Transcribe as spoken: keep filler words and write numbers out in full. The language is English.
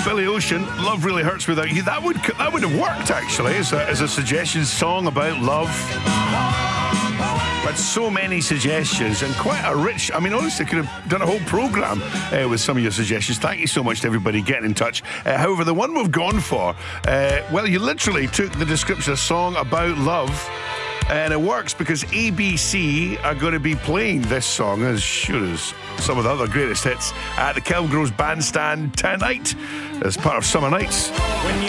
Billy Ocean, Love Really Hurts Without You. That would that would have worked, actually, as a, as a suggestion song about love. But so many suggestions and quite a rich... I mean, honestly, I could have done a whole programme uh, with some of your suggestions. Thank you so much to everybody getting in touch. Uh, however, the one we've gone for, uh, well, you literally took the description of a song about love, and it works because A B C are going to be playing this song, as sure as some of the other greatest hits, at the Kelvingrove Bandstand tonight as part of Summer Nights. When you